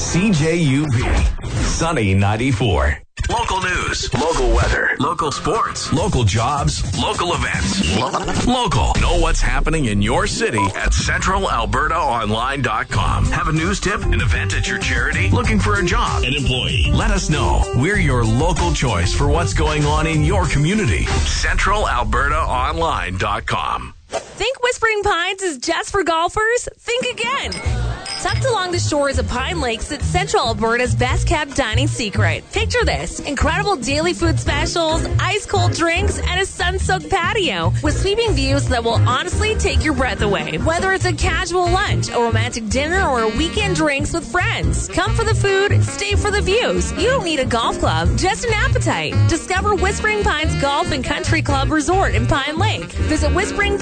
CJUV, Sunny 94. Local news, local weather, local sports, local jobs, local events. Local. Know what's happening in your city at CentralAlbertaOnline.com. Have a news tip, an event at your charity, looking for a job, an employee? Let us know. We're your local choice for what's going on in your community. CentralAlbertaOnline.com. Think Whispering Pines is just for golfers? Think again. Tucked along the shores of Pine Lake sits Central Alberta's best-kept dining secret. Picture this: incredible daily food specials, ice-cold drinks, and a sun-soaked patio with sweeping views that will honestly take your breath away. Whether it's a casual lunch, a romantic dinner, or a weekend drinks with friends, come for the food, stay for the views. You don't need a golf club, just an appetite. Discover Whispering Pines Golf and Country Club Resort in Pine Lake. Visit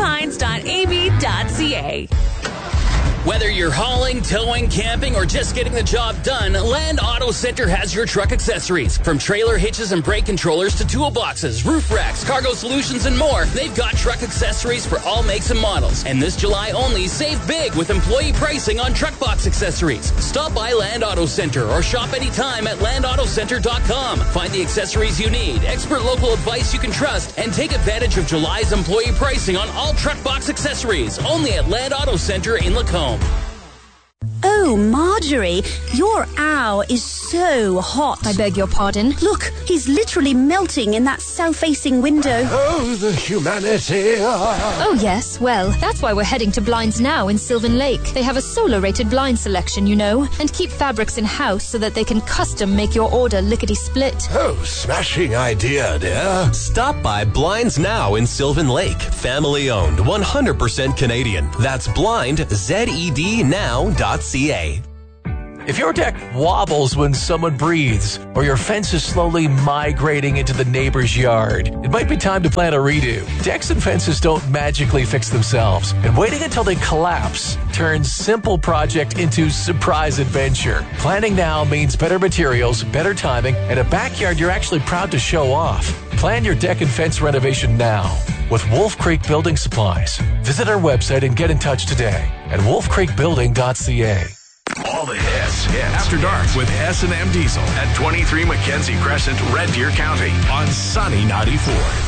whisperingpines.ab.ca. Whether you're hauling, towing, camping, or just getting the job done, Land Auto Center has your truck accessories. From trailer hitches and brake controllers to toolboxes, roof racks, cargo solutions, and more, they've got truck accessories for all makes and models. And this July only, save big with employee pricing on truck box accessories. Stop by Land Auto Center or shop anytime at landautocenter.com. Find the accessories you need, expert local advice you can trust, and take advantage of July's employee pricing on all truck box accessories. Only at Land Auto Center in Lacombe. Oh, Marjorie, your owl is so hot. I beg your pardon? Look, he's literally melting in that south-facing window. Oh, the humanity. Oh, yes. Well, that's why we're heading to Blinds Now in Sylvan Lake. They have a solar-rated blind selection, you know, and keep fabrics in-house so that they can custom make your order lickety-split. Oh, smashing idea, dear. Stop by Blinds Now in Sylvan Lake. Family-owned, 100% Canadian. That's blindzednow.ca. If your deck wobbles when someone breathes, or your fence is slowly migrating into the neighbor's yard, it might be time to plan a redo. Decks and fences don't magically fix themselves, and waiting until they collapse turns simple project into surprise adventure. Planning now means better materials, better timing, and a backyard you're actually proud to show off. Plan your deck and fence renovation now with Wolf Creek Building Supplies. Visit our website and get in touch today at wolfcreekbuilding.ca. All the hits. After Dark with S&M Diesel at 23 Mackenzie Crescent, Red Deer County on Sunny 94.